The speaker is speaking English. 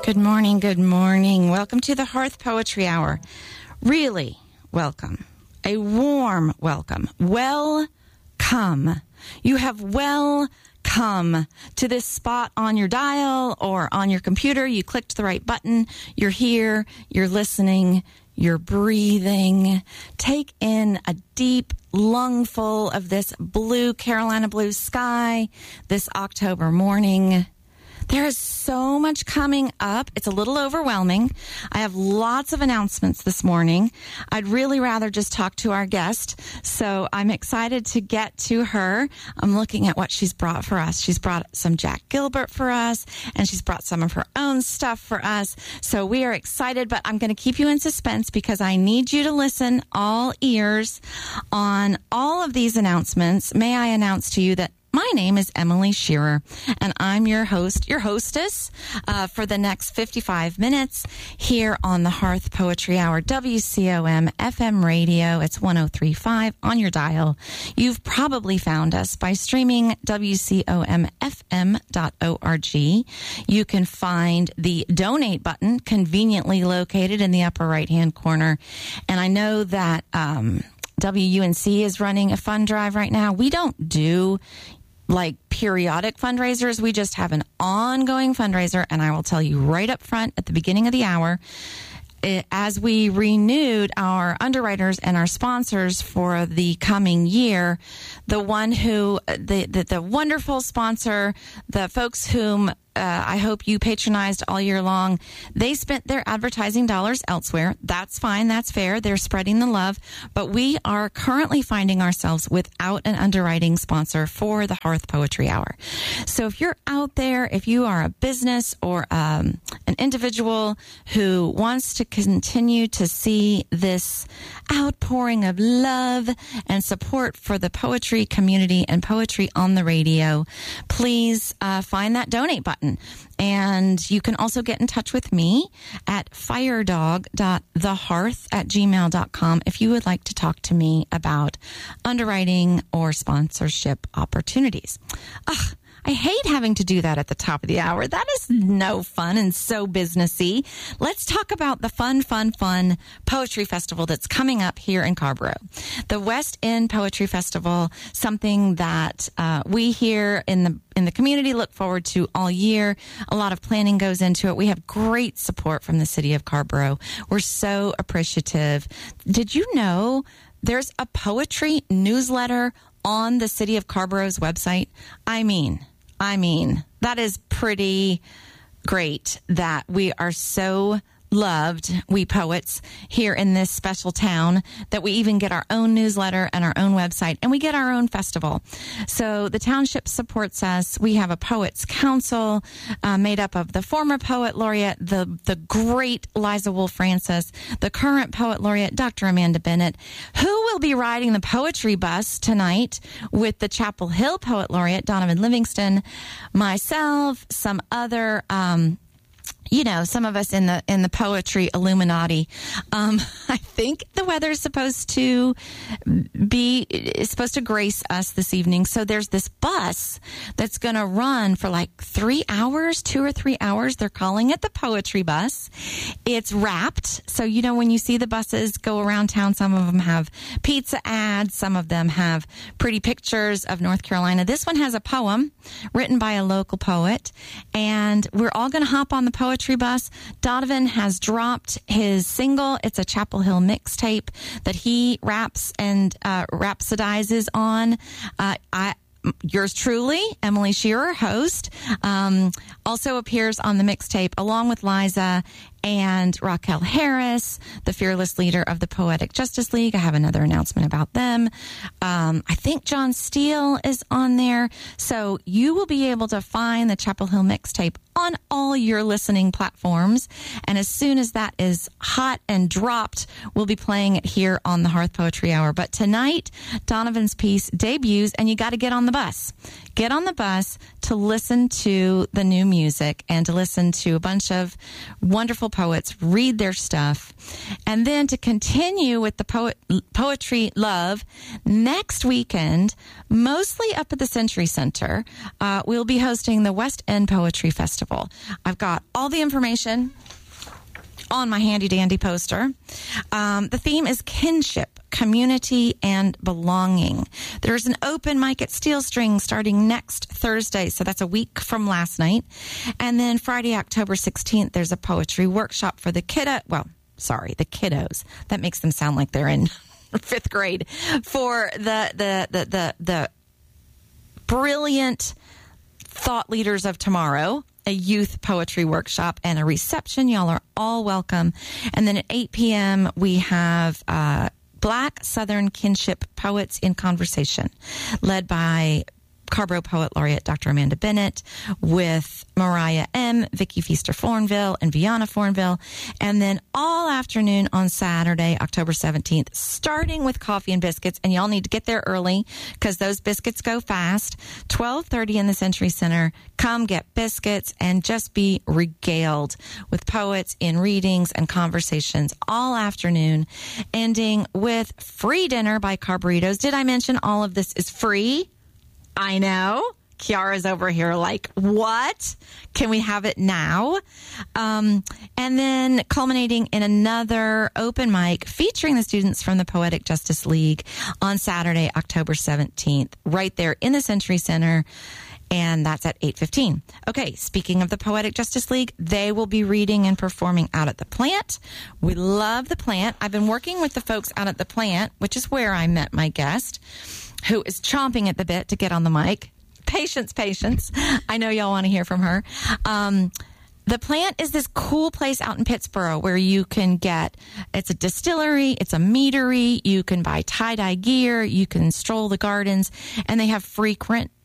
Good morning, good morning. Welcome to the Hearth Poetry Hour. Really, welcome. A warm welcome. Welcome. You have welcome to this spot on your dial or on your computer. You clicked the right button. You're here. You're listening. You're breathing. Take in a deep lungful of this blue Carolina blue sky this October morning. There is so much coming up. It's a little overwhelming. I have lots of announcements this morning. I'd really rather just talk to our guest, so I'm excited to get to her. I'm looking at what she's brought for us. She's brought some Jack Gilbert for us, and she's brought some of her own stuff for us. So we are excited, but I'm going to keep you in suspense because I need you to listen all ears on all of these announcements. May I announce to you that my name is Emily Shearer, and I'm your host, your hostess for the next 55 minutes here on the Hearth Poetry Hour, WCOM FM radio. It's 103.5 on your dial. You've probably found us by streaming WCOMFM.org. You can find the donate button conveniently located in the upper right-hand corner. And I know that WUNC is running a fund drive right now. We don't do like periodic fundraisers. We just have an ongoing fundraiser, and I will tell you right up front at the beginning of the hour, as we renewed our underwriters and our sponsors for the coming year, the wonderful sponsor, the folks whom I hope you patronized all year long, they spent their advertising dollars elsewhere. That's fine. That's fair. They're spreading the love. But we are currently finding ourselves without an underwriting sponsor for the Hearth Poetry Hour. So if you're out there, if you are a business or an individual who wants to continue to see this outpouring of love and support for the poetry community and poetry on the radio, please find that donate button. And you can also get in touch with me at firedog.thehearth@gmail.com if you would like to talk to me about underwriting or sponsorship opportunities. Ugh, I hate having to do that at the top of the hour. That is no fun and so businessy. Let's talk about the fun poetry festival that's coming up here in Carrboro. The West End Poetry Festival, something that we here in the community look forward to all year. A lot of planning goes into it. We have great support from the city of Carrboro. We're so appreciative. Did you know there's a poetry newsletter on the city of Carrboro's website? I mean, that is pretty great that we are so loved, we poets here in this special town, that we even get our own newsletter and our own website, and we get our own festival. So the township supports us. We have a poets council made up of the former poet laureate, the great Liza Wolfe-Francis, the current poet laureate, Dr. Amanda Bennett, who will be riding the poetry bus tonight with the Chapel Hill poet laureate, Donovan Livingston, myself, some other some of us in the poetry Illuminati. I think the weather's supposed to grace us this evening. So there's this bus that's going to run for like 3 hours, 2 or 3 hours. They're calling it the poetry bus. It's wrapped. So, when you see the buses go around town, some of them have pizza ads. Some of them have pretty pictures of North Carolina. This one has a poem written by a local poet, and we're all going to hop on the poetry bus. Donovan has dropped his single. It's a Chapel Hill mixtape that he raps and rhapsodizes on. Yours truly, Emily Shearer, host, also appears on the mixtape along with Liza and Raquel Harris, the fearless leader of the Poetic Justice League. I have another announcement about them. I think John Steele is on there. So you will be able to find the Chapel Hill mixtape on all your listening platforms. And as soon as that is hot and dropped, we'll be playing it here on the Hearth Poetry Hour. But tonight, Donovan's piece debuts, and you got to get on the bus. Get on the bus to listen to the new music and to listen to a bunch of wonderful poets read their stuff. And then to continue with the poetry love next weekend, mostly up at the Century Center, we'll be hosting the West End Poetry Festival. I've got all the information on my handy dandy poster. The theme is kinship, community, and belonging. There's an open mic at Steel String starting next Thursday, so that's a week from last night. And then Friday, October 16th, there's a poetry workshop for the kiddos. That makes them sound like they're in fifth grade. For the brilliant thought leaders of tomorrow, a youth poetry workshop and a reception. Y'all are all welcome. And then at 8 p.m., we have Black Southern Kinship Poets in Conversation, led by Carborough Poet Laureate Dr. Amanda Bennett, with Mariah M., Vicky Feaster-Fornville, and Viana Fornville. And then all afternoon on Saturday, October 17th, starting with coffee and biscuits. And y'all need to get there early because those biscuits go fast. 12:30 in the Century Center. Come get biscuits and just be regaled with poets in readings and conversations all afternoon, ending with free dinner by Carburritos. Did I mention all of this is free? I know. Kiara's over here like, what? Can we have it now? And then culminating in another open mic featuring the students from the Poetic Justice League on Saturday, October 17th, right there in the Century Center. And that's at 8:15. Okay, speaking of the Poetic Justice League, they will be reading and performing out at the Plant. We love the Plant. I've been working with the folks out at the Plant, which is where I met my guest, who is chomping at the bit to get on the mic. Patience. I know y'all want to hear from her. The Plant is this cool place out in Pittsburgh where you can it's a distillery, it's a meadery, you can buy tie-dye gear, you can stroll the gardens, and they have frequent